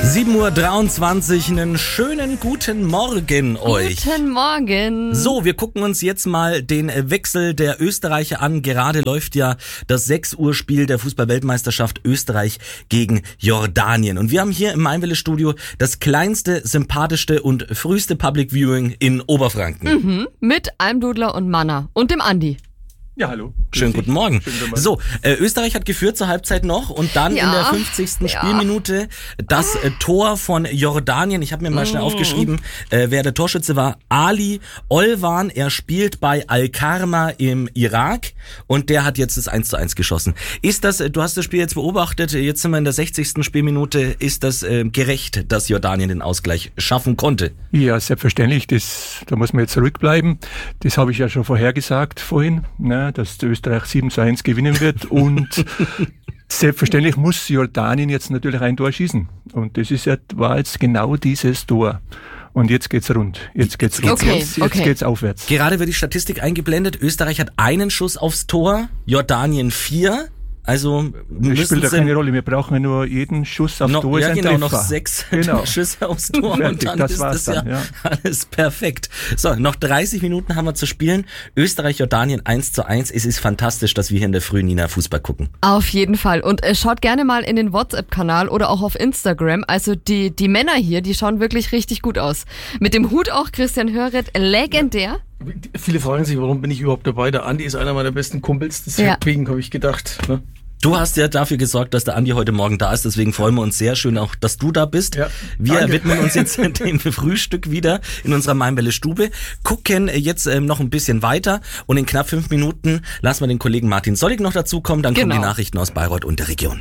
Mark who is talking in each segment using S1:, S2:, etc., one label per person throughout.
S1: 7:23 Uhr, einen schönen guten Morgen euch.
S2: Guten Morgen.
S1: So, wir gucken uns jetzt mal den Wechsel der Österreicher an. Gerade läuft ja das 6 Uhr Spiel der Fußball-Weltmeisterschaft Österreich gegen Jordanien. Und wir haben hier im Mainwelle-Studio das kleinste, sympathischste und früheste Public Viewing in Oberfranken.
S2: Mit Almdudler und Manna und dem Andi.
S3: Ja, hallo.
S1: Schönen guten Morgen. So, Österreich hat geführt zur Halbzeit noch und dann in der 50. Spielminute das Tor von Jordanien. Ich habe mir mal schnell aufgeschrieben, wer der Torschütze war. Ali Olvan. Er spielt bei Al-Karma im Irak und der hat jetzt das 1:1 geschossen. Ist das, du hast das Spiel jetzt beobachtet, jetzt sind wir in der 60. Spielminute. Ist das gerecht, dass Jordanien den Ausgleich schaffen konnte?
S3: Ja, selbstverständlich. Da muss man jetzt zurückbleiben. Das habe ich ja schon vorhergesagt vorhin, dass Österreich 7:1 gewinnen wird und selbstverständlich muss Jordanien jetzt natürlich ein Tor schießen und das war jetzt genau dieses Tor. Und jetzt geht's rund. Jetzt geht's aufwärts.
S1: Gerade wird die Statistik eingeblendet. Österreich hat einen Schuss aufs Tor, Jordanien 4. Also
S3: das spielt ja keine Rolle. Wir brauchen ja nur jeden Schuss aufs Tor.
S1: Ja, genau,
S3: Treffer.
S1: noch 6 Schüsse aufs Tor
S3: Fertig,
S1: und dann ist das ja alles perfekt. So, noch 30 Minuten haben wir zu spielen. Österreich-Jordanien 1:1. Es ist fantastisch, dass wir hier in der frühen Nina Fußball gucken.
S2: Auf jeden Fall. Und schaut gerne mal in den WhatsApp-Kanal oder auch auf Instagram. Also die Männer hier, die schauen wirklich richtig gut aus. Mit dem Hut auch Christian Höret, legendär.
S4: Ja. Viele fragen sich, warum bin ich überhaupt dabei? Der Andi ist einer meiner besten Kumpels, deswegen habe ich gedacht. Ne?
S1: Du hast ja dafür gesorgt, dass der Andi heute Morgen da ist, deswegen freuen wir uns sehr schön auch, dass du da bist.
S4: Ja,
S1: wir widmen uns jetzt dem Frühstück wieder in unserer Mainwelle-Stube, gucken jetzt noch ein bisschen weiter und in knapp 5 Minuten lassen wir den Kollegen Martin Sollig noch dazukommen, dann kommen die Nachrichten aus Bayreuth und der Region.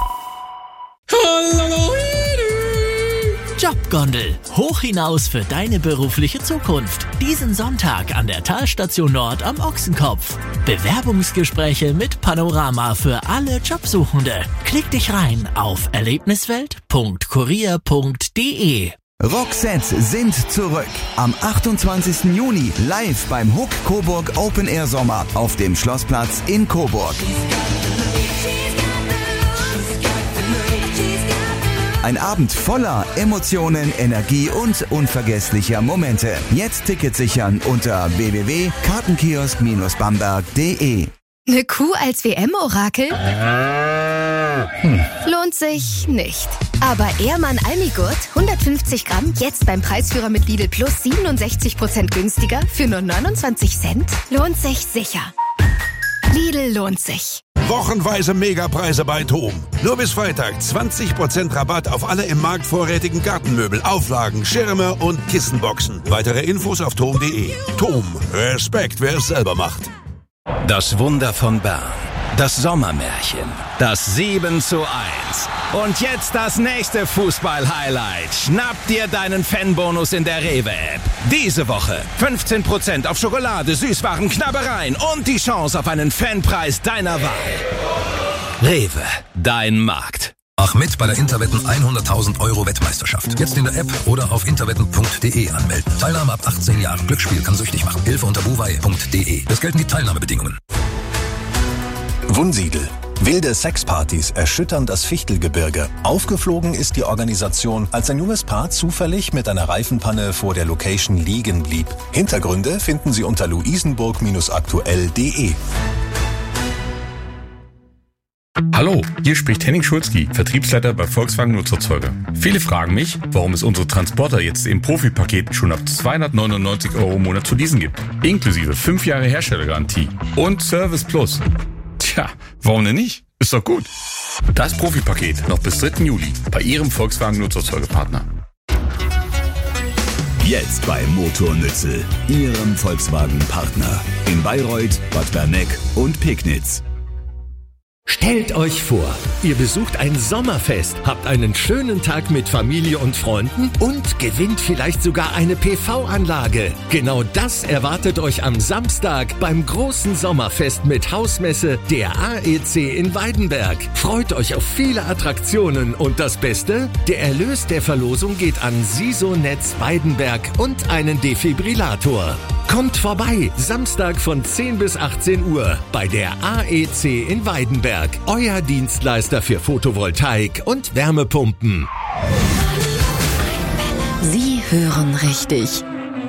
S5: Jobgondel. Hoch hinaus für deine berufliche Zukunft. Diesen Sonntag an der Talstation Nord am Ochsenkopf. Bewerbungsgespräche mit Panorama für alle Jobsuchende. Klick dich rein auf erlebniswelt.kurier.de.
S6: Roxette sind zurück. Am 28. Juni live beim Hook Coburg Open Air Sommer auf dem Schlossplatz in Coburg. Ein Abend voller Emotionen, Energie und unvergesslicher Momente. Jetzt Tickets sichern unter www.kartenkiosk-bamberg.de.
S7: Eine Kuh als WM-Orakel? Lohnt sich nicht. Aber Ehrmann Almigurt, 150 Gramm, jetzt beim Preisführer mit Lidl Plus 67% günstiger für nur 29 Cent? Lohnt sich sicher. Lidl lohnt sich.
S8: Wochenweise Megapreise bei TOM. Nur bis Freitag 20% Rabatt auf alle im Markt vorrätigen Gartenmöbel, Auflagen, Schirme und Kissenboxen. Weitere Infos auf tom.de. TOM. Respekt, wer es selber macht.
S9: Das Wunder von Bern. Das Sommermärchen. Das 7:1. Und jetzt das nächste Fußball-Highlight. Schnapp dir deinen Fanbonus in der Rewe-App. Diese Woche 15% auf Schokolade, Süßwaren, Knabbereien und die Chance auf einen Fanpreis deiner Wahl. Rewe, dein Markt.
S10: Mach mit bei der Interwetten 100.000 € Wettmeisterschaft. Jetzt in der App oder auf interwetten.de anmelden. Teilnahme ab 18 Jahren. Glücksspiel kann süchtig machen. Hilfe unter buwei.de. Es gelten die Teilnahmebedingungen.
S11: Wunsiedel. Wilde Sexpartys erschüttern das Fichtelgebirge. Aufgeflogen ist die Organisation, als ein junges Paar zufällig mit einer Reifenpanne vor der Location liegen blieb. Hintergründe finden Sie unter luisenburg-aktuell.de.
S12: Hallo, hier spricht Henning Schulzki, Vertriebsleiter bei Volkswagen Nutzerzeuger. Viele fragen mich, warum es unsere Transporter jetzt im Profipaket schon ab 299 € im Monat zu leasen gibt. Inklusive 5 Jahre Herstellergarantie und Service Plus. Tja, warum denn nicht? Ist doch gut. Das Profipaket noch bis 3. Juli bei Ihrem Volkswagen Nutzerzeugerpartner.
S13: Jetzt bei Motornützel, Ihrem Volkswagen-Partner. In Bayreuth, Bad Berneck und Pegnitz.
S14: Stellt euch vor, ihr besucht ein Sommerfest, habt einen schönen Tag mit Familie und Freunden und gewinnt vielleicht sogar eine PV-Anlage. Genau das erwartet euch am Samstag beim großen Sommerfest mit Hausmesse der AEC in Weidenberg. Freut euch auf viele Attraktionen und das Beste? Der Erlös der Verlosung geht an SISO-Netz Weidenberg und einen Defibrillator. Kommt vorbei, Samstag von 10 bis 18 Uhr bei der AEC in Weidenberg. Euer Dienstleister für Photovoltaik und Wärmepumpen.
S15: hören richtig.